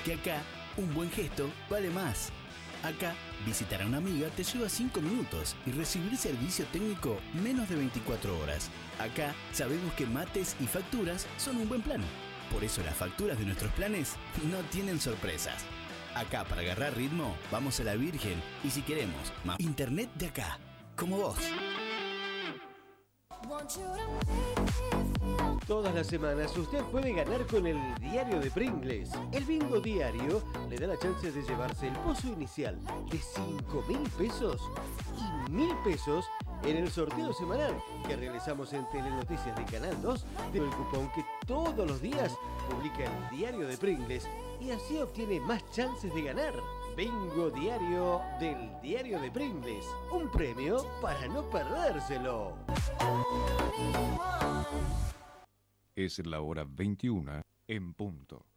porque acá un buen gesto vale más. Acá, visitar a una amiga te lleva 5 minutos y recibir servicio técnico menos de 24 horas. Acá, sabemos que mates y facturas son un buen plan. Por eso las facturas de nuestros planes no tienen sorpresas. Acá, para agarrar ritmo, vamos a la Virgen. Y si queremos más internet de acá, como vos. Todas las semanas usted puede ganar con el diario de Pringles. El bingo diario le da la chance de llevarse el pozo inicial de 5.000 pesos y 1.000 pesos en el sorteo semanal que realizamos en Telenoticias de Canal 2 del cupón que todos los días publica el diario de Pringles y así obtiene más chances de ganar. Bingo diario del diario de Pringles. Un premio para no perdérselo. Es la hora 21 en punto.